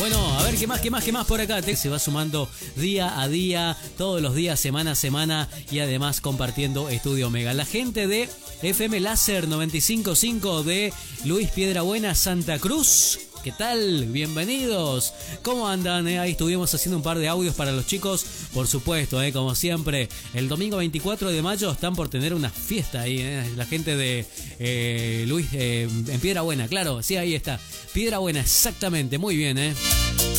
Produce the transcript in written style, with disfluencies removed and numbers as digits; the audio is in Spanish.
Bueno, a ver, qué más por acá? Se va sumando día a día, todos los días, semana a semana, y además compartiendo Estudio Omega. La gente de FM Láser 95.5 de Luis Piedrabuena, Santa Cruz. ¿Qué tal? Bienvenidos. ¿Cómo andan? Ahí estuvimos haciendo un par de audios para los chicos. Por supuesto, como siempre, el domingo 24 de mayo están por tener una fiesta ahí. La gente de Luis en Piedrabuena, claro, sí, ahí está. Piedrabuena, exactamente, muy bien.